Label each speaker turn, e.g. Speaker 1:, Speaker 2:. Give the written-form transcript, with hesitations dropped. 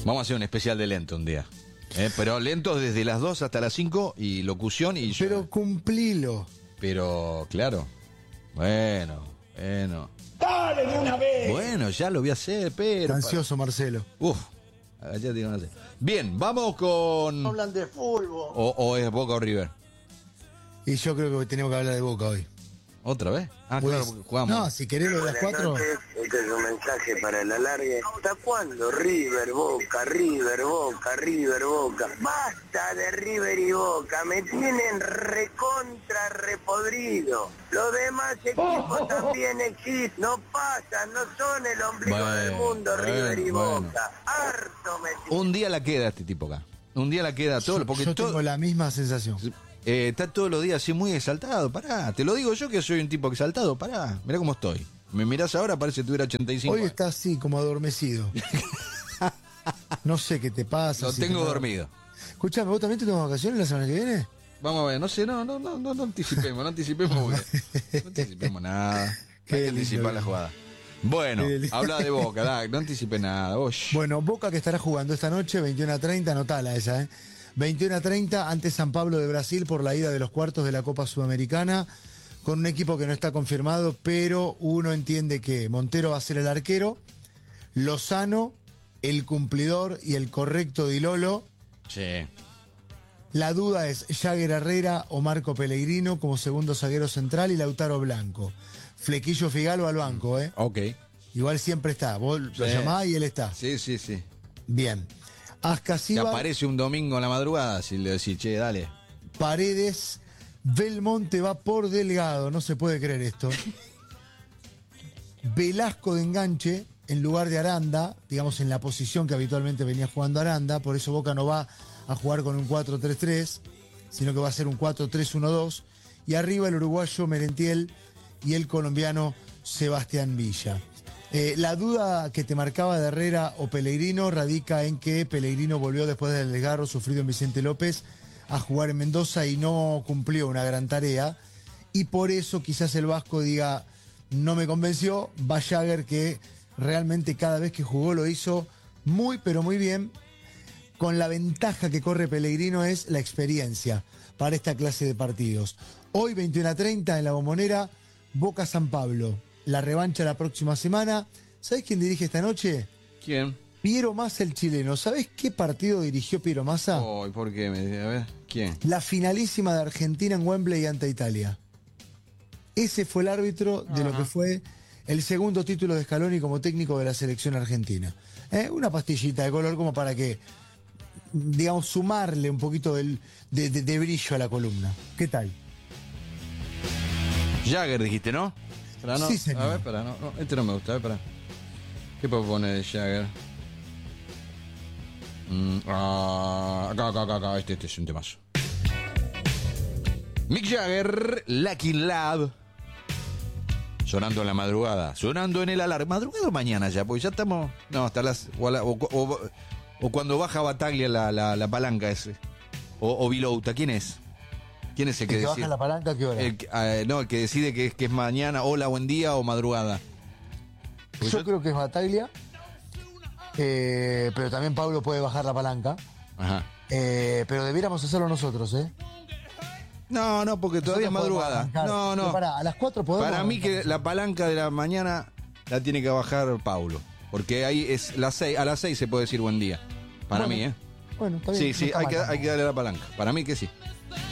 Speaker 1: Vamos a hacer un especial de lento un día. Pero lentos desde las 2 hasta las 5 y locución y...
Speaker 2: Pero cumplilo.
Speaker 1: Pero, claro. Bueno.
Speaker 3: ¡Dale de una vez!
Speaker 1: Bueno, ya lo voy a hacer, pero...
Speaker 2: Está ansioso, Marcelo.
Speaker 1: Ya te digo, no sé. Bien, vamos con...
Speaker 3: Hablan de fútbol.
Speaker 1: O es Boca o River.
Speaker 2: Y yo creo que tenemos que hablar de Boca hoy.
Speaker 1: ¿Otra vez? Ah,
Speaker 2: Pues,
Speaker 1: claro, porque jugamos.
Speaker 2: No, si querés lo de las 4.
Speaker 4: Este es un mensaje para el alargue. ¿Hasta cuándo River, Boca, River, Boca, River, Boca? Basta de River y Boca, me tienen recontra repodrido. Los demás equipos también existen, no pasan, no son el ombligo del mundo, River y Boca. Harto me tienen.
Speaker 1: Un día la queda este tipo acá. Un día la queda todo, porque
Speaker 2: Yo tengo la misma sensación.
Speaker 1: está todos los días así muy exaltado. Pará, te lo digo yo que soy un tipo exaltado. Pará, mirá cómo estoy. Me mirás ahora, parece que tuviera 85
Speaker 2: Hoy
Speaker 1: años.
Speaker 2: está así, como adormecido. No sé qué te pasa.
Speaker 1: Lo
Speaker 2: si
Speaker 1: tengo
Speaker 2: te-
Speaker 1: dormido.
Speaker 2: Escuchame, ¿vos también te tomas vacaciones la semana que viene?
Speaker 1: Vamos a ver, no sé, no anticipemos, no anticipemos nada. Hay
Speaker 2: Qué
Speaker 1: que anticipar
Speaker 2: lindo.
Speaker 1: la jugada. Bueno,
Speaker 2: Qué lindo.
Speaker 1: habla de Boca, no anticipé nada.
Speaker 2: Bueno, Boca que estará jugando esta noche, 21:30, anotala esa, 21:30 ante San Pablo de Brasil por la ida de los cuartos de la Copa Sudamericana, con un equipo que no está confirmado, pero uno entiende que Montero va a ser el arquero, Lozano, el cumplidor y el correcto Di Lolo.
Speaker 1: Sí.
Speaker 2: La duda es Jagger Herrera o Marco Pellegrino como segundo zaguero central y Lautaro Blanco. Flequillo Figalo al banco,
Speaker 1: Ok.
Speaker 2: Igual siempre está. Vos lo
Speaker 1: Sí.
Speaker 2: llamás y él está.
Speaker 1: Sí.
Speaker 2: Bien.
Speaker 1: Te
Speaker 2: Ascasiba,
Speaker 1: aparece un domingo en la madrugada si le decís, che, dale.
Speaker 2: Paredes, Belmonte va por Delgado. No se puede creer esto. Velasco de enganche en lugar de Aranda, digamos en la posición que habitualmente venía jugando Aranda. Por eso Boca no va a jugar con un 4-3-3, sino que va a ser un 4-3-1-2. Y arriba el uruguayo Merentiel y el colombiano Sebastián Villa. La duda que te marcaba de Herrera o Pellegrino radica en que Pellegrino volvió después del desgarro sufrido en Vicente López a jugar en Mendoza y no cumplió una gran tarea. Y por eso quizás el vasco diga, no me convenció. Va Jagger, que realmente cada vez que jugó lo hizo muy, pero muy bien. Con la ventaja que corre Pellegrino es la experiencia para esta clase de partidos. Hoy 21:30 en la Bombonera, Boca San Pablo. La revancha la próxima semana. ¿Sabés quién dirige esta noche?
Speaker 1: ¿Quién?
Speaker 2: Piero Massa, el chileno. ¿Sabés qué partido dirigió Piero Massa?
Speaker 1: Oh, ¿y por qué? A ver, ¿quién?
Speaker 2: La finalísima de Argentina en Wembley ante Italia. Ese fue el árbitro de lo que fue el segundo título de Scaloni como técnico de la selección argentina. Una pastillita de color como para que, digamos, sumarle un poquito de brillo a la columna. ¿Qué tal?
Speaker 1: Jagger dijiste, ¿no? Para no.
Speaker 2: Sí, señor.
Speaker 1: A ver, para no, este no me gusta, a ver, para. ¿Qué puedo poner de Jagger? Acá, este es un temazo. Mick Jagger, Lucky Love. Sonando en la madrugada, sonando en el alarme. ¿Madrugada o mañana ya? Porque ya estamos. No, hasta las. O cuando baja Bataglia la palanca ese. O Vilouta, ¿quién es? ¿Quién es el que
Speaker 2: ¿El que
Speaker 1: decide?
Speaker 2: baja la palanca a qué hora?
Speaker 1: El que decide que es mañana, hola, buen día o madrugada. Pues
Speaker 2: Yo creo que es Bataglia, pero también Pablo puede bajar la palanca.
Speaker 1: Ajá.
Speaker 2: Pero debiéramos hacerlo nosotros,
Speaker 1: No, porque todavía es
Speaker 2: Nosotros podemos
Speaker 1: madrugada.
Speaker 2: arrancar.
Speaker 1: No.
Speaker 2: Pero pará, a las 4 podemos.
Speaker 1: Para mí que
Speaker 2: arrancar.
Speaker 1: la palanca de la mañana la tiene que bajar Paulo. Porque ahí es las 6, a las 6 se puede decir buen día. Para
Speaker 2: Bueno,
Speaker 1: mí,
Speaker 2: Bueno, está bien.
Speaker 1: Sí,
Speaker 2: no
Speaker 1: sí,
Speaker 2: está
Speaker 1: hay
Speaker 2: mal
Speaker 1: que
Speaker 2: tampoco.
Speaker 1: darle la palanca. Para mí que sí.